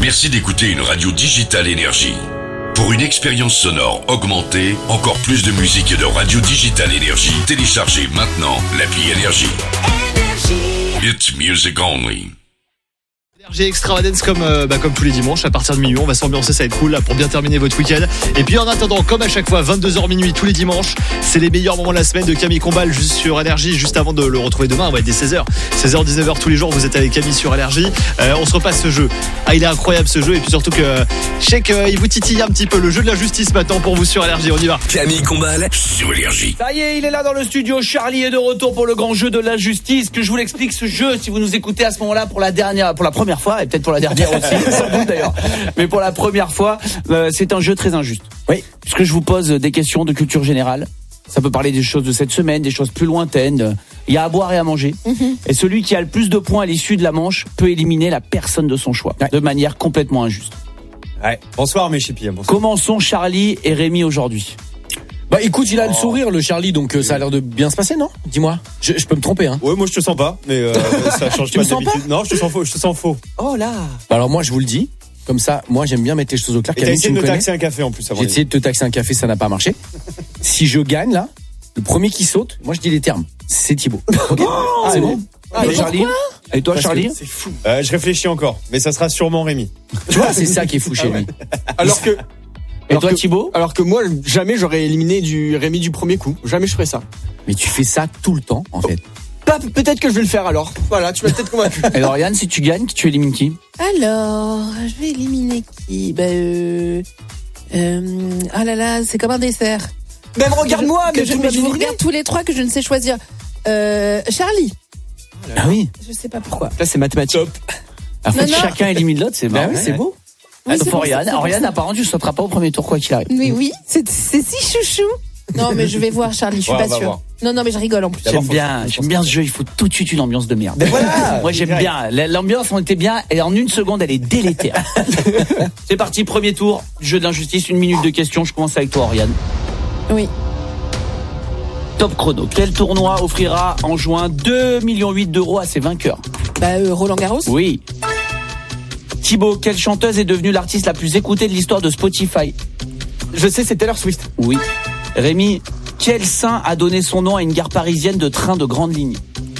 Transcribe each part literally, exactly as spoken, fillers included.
Merci d'écouter une radio Digital Énergie. Pour une expérience sonore augmentée, encore plus de musique et de radio Digital Énergie, téléchargez maintenant l'appli Énergie. It's music only. J'ai Extravagance comme, euh, bah, comme tous les dimanches à partir de minuit. On va s'ambiancer, ça va être cool là pour bien terminer votre week-end. Et puis en attendant, comme à chaque fois, vingt-deux heures minuit tous les dimanches, c'est les meilleurs moments de la semaine de Camille Combal juste sur Énergie, juste avant de le retrouver demain. Ouais, dès seize heures, seize heures dix-neuf heures tous les jours, vous êtes avec Camille sur Énergie. Euh, on se repasse ce jeu. Ah, il est incroyable ce jeu, et puis surtout que euh, je sais qu'il vous titille un petit peu. Le jeu de la justice maintenant pour vous sur Énergie. On y va. Camille Combal sur Énergie. Ça y est, il est là dans le studio. Charlie est de retour pour le grand jeu de la justice. Que je vous l'explique, ce jeu, si vous nous écoutez à ce moment-là pour la dernière, pour la première fois, et peut-être pour la dernière aussi, sans doute d'ailleurs. Mais pour la première fois, euh, c'est un jeu très injuste. Oui. Puisque je vous pose des questions de culture générale. Ça peut parler des choses de cette semaine, des choses plus lointaines. Il y a à boire et à manger. Mm-hmm. Et celui qui a le plus de points à l'issue de la manche peut éliminer la personne de son choix. Ouais. De manière complètement injuste. Ouais. Bonsoir mes chippies. Bonsoir. Commençons Charlie et Rémi aujourd'hui. Bah écoute, il a oh. le sourire le Charlie, donc euh, ça a l'air de bien se passer, non? Dis-moi. Je, je peux me tromper, hein? Ouais, moi je te sens pas, mais euh, ça change tu pas me sens d'habitude. Pas non, je te sens faux, je te sens faux. Oh là. Bah alors moi je vous le dis, comme ça, moi j'aime bien mettre les choses au clair. Et t'as essayé de me taxer un café en plus avant. J'ai essayé de te taxer un café, ça n'a pas marché. Si je gagne là, le premier qui saute, moi je dis les termes. C'est Thibaut. Okay oh, c'est bon. Ah, et Charlie? Et toi, Charlie? C'est fou. Euh, je réfléchis encore, mais ça sera sûrement Rémi. Tu vois, c'est ça qui est fou chez lui. Alors que. Et alors toi, que, Thibaut? Alors que moi, jamais j'aurais éliminé du Rémi du premier coup. Jamais je ferais ça. Mais tu fais ça tout le temps, en fait. Pas, peut-être que je vais le faire alors. Voilà, tu m'as peut-être convaincu. Et alors, Yann, si tu gagnes, tu élimines qui? Alors, je vais éliminer qui? Bah, euh. Euh. Ah là là, c'est comme un dessert. Même regarde-moi, mais je, mais je vous regarde tous les trois que je ne sais choisir. Euh. Charlie. Ah oui. Je sais pas pourquoi. Là, c'est mathématique. Top. En fait, non, non. Chacun élimine l'autre, c'est bah marrant. Oui, c'est beau. Oui, Sauf Oriane. Oriane, apparemment, tu ne sauteras pas au premier tour, quoi qu'il arrive. Oui, oui, c'est, c'est si chouchou. Non, mais je vais voir, Charlie, je suis ouais, pas sûre. Non, non, mais je rigole en plus. J'aime bien, j'aime bien ce jeu, il faut tout de suite une ambiance de merde. Mais voilà. Moi, j'aime bien. L'ambiance, on était bien, et en une seconde, elle est délétère. C'est parti, premier tour, jeu de l'injustice, une minute de questions. Je commence avec toi, Oriane. Oui. Top chrono. Quel tournoi offrira en juin deux virgule huit millions d'euros à ses vainqueurs? Bah, euh, Roland Garros. Oui. Thibaut, quelle chanteuse est devenue l'artiste la plus écoutée de l'histoire de Spotify? Je sais, c'est Taylor Swift. Oui. Rémi, quel saint a donné son nom à une gare parisienne de train de grande ligne?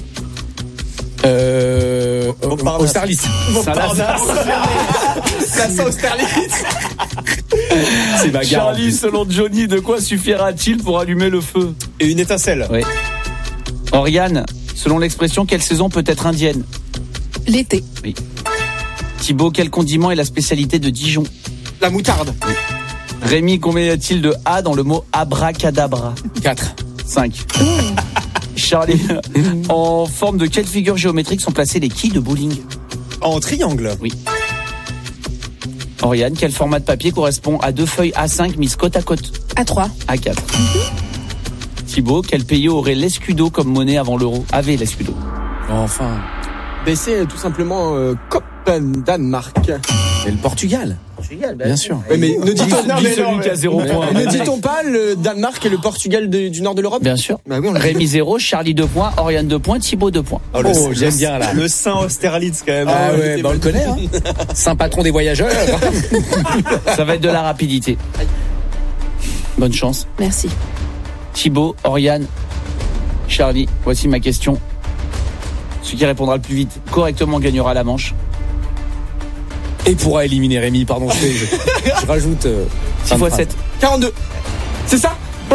Euh... Austerlitz. Saint-Lazare. Austerlitz. C'est ma gare. Charlie, selon Johnny, de quoi suffira-t-il pour allumer le feu? Et une étincelle. Oui. Oriane, selon l'expression, quelle saison peut être indienne? L'été. Oui. Thibaut, quel condiment est la spécialité de Dijon? La moutarde. Oui. Rémi, combien y a-t-il de A dans le mot abracadabra? quatre. cinq. Charlie, en forme de quelle figure géométrique sont placés les quilles de bowling? En triangle. Oui. Oriane, quel format de papier correspond à deux feuilles A cinq mises côte à côte? A trois. A quatre. Mm-hmm. Thibaut, quel pays aurait l'escudo comme monnaie avant l'euro? Avait l'escudo. Enfin. Ben c'est tout simplement euh, Copenhague, Danemark. Et le Portugal. Portugal, bien, bien sûr. Oui, mais ne dit-on non, mais celui qui a zéro point. Ne dit-on pas le Danemark et le Portugal de, du nord de l'Europe? Bien sûr. Bah oui, on Rémi zéro, Charlie deux points, Oriane deux points, Thibaut deux points. Oh, le, oh j'aime bien là. Le Saint Austerlitz quand même. Ah ouais, bah on le connaît. Hein. Saint patron des voyageurs. Ça va être de la rapidité. Bonne chance. Merci. Thibaut, Oriane, Charlie, voici ma question. Celui qui répondra le plus vite correctement gagnera la manche. Et pourra éliminer Rémi, pardon, je, fais, je, je rajoute euh, six fois sept. quarante-deux. C'est ça? Oh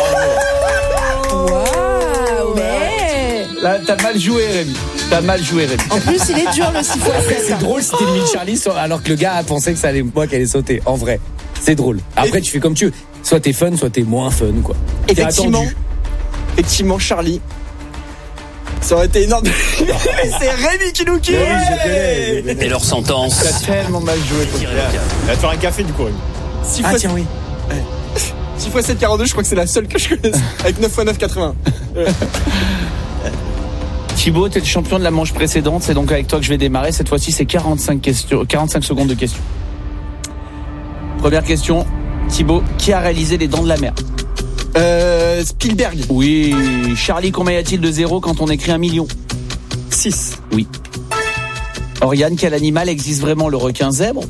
waouh, ouais. Là, t'as mal joué, Rémi. T'as mal joué, Rémi. En plus, il est dur le six fois sept. C'est drôle si t'élimines Charlie alors que le gars a pensé que ça allait moi qui allait sauter. En vrai, c'est drôle. Après, Et... tu fais comme tu veux. Soit t'es fun, soit t'es moins fun, quoi. Effectivement. Effectivement, Charlie. Ça aurait été énorme. C'est Rémi qui nous quitte. Ouais. Et leur sentence. T'as tellement mal joué. Il va te faire un café du coup. six ah fois... tiens oui. Ouais. six fois sept, quarante-deux, je crois que c'est la seule que je connaisse. Avec neuf fois neuf, quatre-vingts. Ouais. Thibaut, t'es le champion de la manche précédente. C'est donc avec toi que je vais démarrer. Cette fois-ci, c'est quarante-cinq questions, quarante-cinq secondes de questions. Première question. Thibaut, qui a réalisé Les Dents de la Mer? Euh, Spielberg. Oui. Charlie, combien y a-t-il de zéro quand on écrit un million? six. Oui. Oriane, quel animal existe vraiment? Le requin zèbre